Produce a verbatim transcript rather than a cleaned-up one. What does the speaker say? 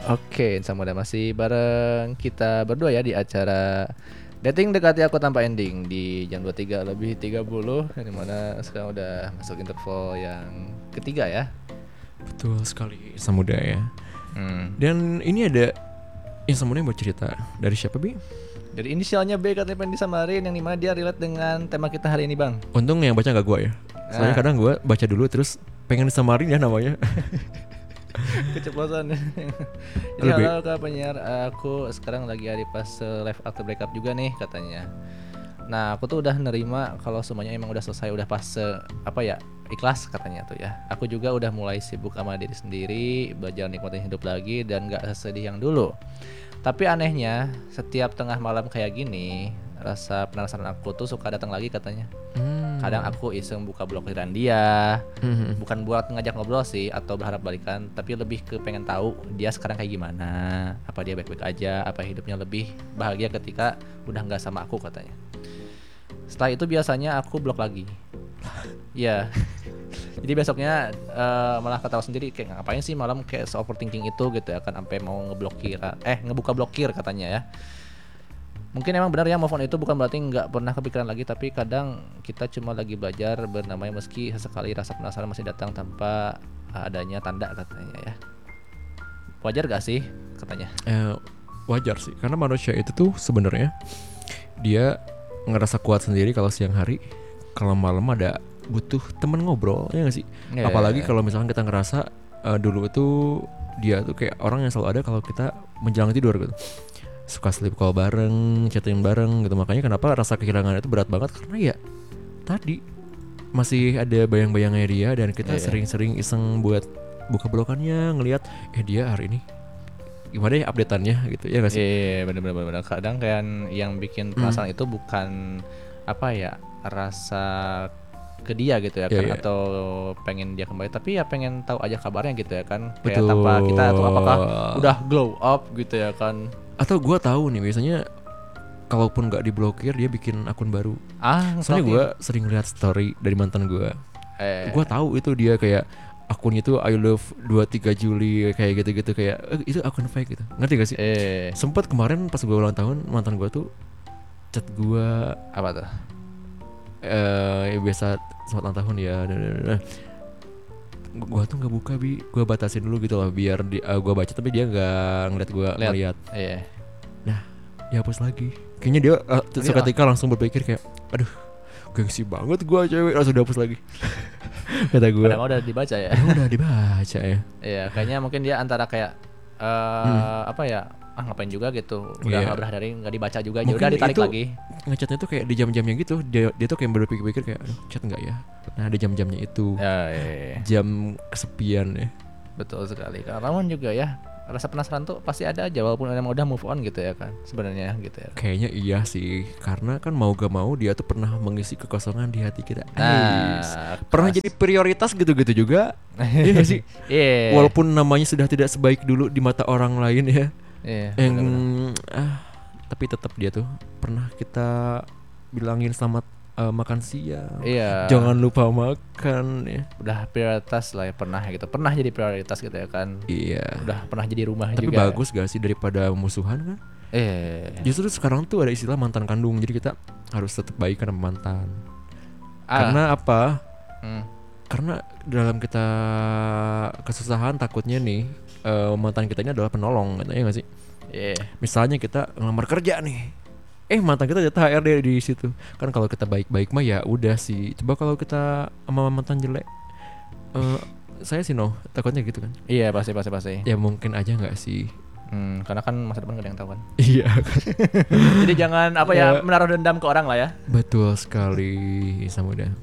Oke, sama udah masih bareng kita berdua ya di acara Dating Dekati Aku Tanpa Ending di jam dua puluh tiga lebih tiga puluh, yang dimana sekarang udah masuk interval yang ketiga ya. Betul sekali, Samuda ya. Hmm. Dan ini ada yang Samuda yang buat cerita dari siapa, Bi? Dari inisialnya B katanya pengen disamarin, yang dimana dia relate dengan tema kita hari ini, Bang. Untung yang baca gak gue ya. Soalnya Ah. kadang gue baca dulu terus pengen disamarin ya namanya. Keceplosan. Jadi Halo, Bi. halo Kak penyiar, aku sekarang lagi ada di fase live after breakup juga nih katanya. Nah aku tuh udah nerima kalau semuanya emang udah selesai, udah fase apa ya, ikhlas katanya tuh ya. Aku juga udah mulai sibuk sama diri sendiri, belajar nikmatin hidup lagi dan gak sesedih yang dulu. Tapi anehnya setiap tengah malam kayak gini, rasa penasaran aku tuh suka datang lagi katanya. Hmm. Kadang aku iseng buka blokiran dia, Hmm. bukan buat ngajak ngobrol sih atau berharap balikan, tapi lebih ke pengen tahu dia sekarang kayak gimana, apa dia baik-baik aja, apa hidupnya lebih bahagia ketika udah nggak sama aku katanya. Setelah itu biasanya aku blok lagi. Ya. Jadi besoknya uh, malah ketawa sendiri kayak ngapain sih malam kayak overthinking itu gitu ya kan, sampai mau ngeblokir eh ngebuka blokir katanya ya. Mungkin emang benar ya, move on itu bukan berarti nggak pernah kepikiran lagi, tapi kadang kita cuma lagi belajar bernamanya meski sesekali rasa penasaran masih datang tanpa adanya tanda katanya ya. Wajar gak sih katanya? Eh, wajar sih, karena manusia itu tuh sebenarnya dia ngerasa kuat sendiri kalau siang hari, kalau malam ada butuh temen ngobrol, ya nggak sih? Yeah. Apalagi kalau misalkan kita ngerasa uh, dulu itu dia tuh kayak orang yang selalu ada kalau kita menjelang tidur gitu. Suka sleep call bareng, chatting bareng gitu. Makanya kenapa rasa kehilangan itu berat banget, karena ya tadi masih ada bayang-bayangnya dia, dan kita Yeah. sering-sering iseng buat buka blokannya, ngelihat eh dia hari ini gimana ya updateannya gitu, ya nggak sih? Iya, yeah, bener-bener. Kadang kayak yang bikin penasaran mm. itu bukan apa ya, rasa ke dia gitu ya kan, yeah, yeah. atau pengen dia kembali, tapi ya pengen tahu aja kabarnya gitu ya kan. Kayak betul. tanpa kita tuh apakah udah glow up gitu ya kan. Atau gue tahu nih, biasanya kalaupun nggak diblokir dia bikin akun baru. Ah, soalnya gue sering lihat story dari mantan gue. Eh. Gue tahu itu dia kayak akunnya itu I love dua puluh tiga Juli kayak gitu-gitu, kayak eh, itu akun fake gitu. Ngerti gak sih? Eh. Sempet kemarin pas gue ulang tahun, mantan gue tuh chat gue apa tuh? Eh, ya biasa selamat ulang tahun ya. Gue tuh nggak buka, Bi. Gue batasin dulu gitu loh biar di, uh, gue baca tapi dia nggak ngeliat gue ngeliat. Iya. Nah, dihapus lagi. Kayaknya dia uh, seketika langsung berpikir kayak, aduh, gengsi banget gue cewek, langsung dihapus lagi. Kata gue. Padahal udah dibaca ya. Udah dibaca ya. Iya, kayaknya mungkin dia antara kayak uh, hmm. apa ya? Ah ngapain juga gitu, udah yeah. berapa hari nggak dibaca juga, aja udah ditarik lagi. Ngechatnya tuh kayak di jam-jamnya gitu, dia dia tuh kayak berpikir-pikir kayak, aduh chat nggak ya? Nah ada jam-jamnya itu, ya, iya, iya. jam kesepian ya. Betul sekali. Karena juga ya rasa penasaran tuh pasti ada aja walaupun emang udah move on gitu ya kan sebenarnya gitu ya. Kayaknya iya sih, karena kan mau gak mau dia tuh pernah mengisi kekosongan di hati kita. Nah, pernah jadi prioritas gitu-gitu juga. Iya gak sih? Yeah. Walaupun namanya sudah tidak sebaik dulu di mata orang lain ya. Iya, yang ah, tapi tetap dia tuh pernah kita bilangin selamat uh, makan siang. Iya. Jangan lupa makan ya. Udah prioritas lah ya, pernah gitu. Pernah jadi prioritas gitu ya kan. Iya. Udah pernah jadi rumah tapi juga. Tapi bagus gak sih daripada musuhan kan? Eh. Justru sekarang tuh ada istilah mantan kandung. Jadi kita harus tetap baikan sama mantan. Ah. Karena apa? Hmm. Karena dalam kita kesusahan takutnya nih uh, mantan kita ini adalah penolong, gitu ya nggak sih? Yeah. Misalnya kita ngelamar kerja nih, eh mantan kita jatah H R D di situ. Kan kalau kita baik-baik mah ya udah sih. Coba kalau kita sama mantan jelek, uh, saya sih no, takutnya gitu kan? Iya yeah, pasti pasti pasti. Ya mungkin aja nggak sih? Hmm, karena kan masa depan gak ada yang tahu kan. Iya. Jadi jangan apa ya, ya menaruh dendam ke orang lah ya. Betul sekali, Samuda.